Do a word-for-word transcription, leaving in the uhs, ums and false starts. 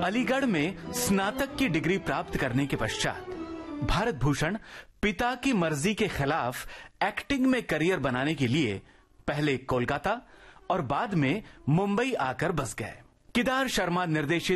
अलीगढ़ में स्नातक की डिग्री प्राप्त करने के पश्चात भारत भूषण पिता की मर्जी के खिलाफ एक्टिंग में करियर बनाने के लिए पहले कोलकाता और बाद में मुंबई आकर बस गए। केदार शर्मा निर्देशित